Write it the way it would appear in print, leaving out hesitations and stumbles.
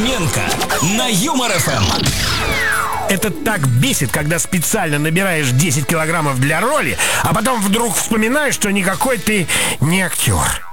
Фоменко на Юмор ФМ. Это так бесит, когда специально набираешь 10 килограммов для роли, а потом вдруг вспоминаешь, что никакой ты не актер.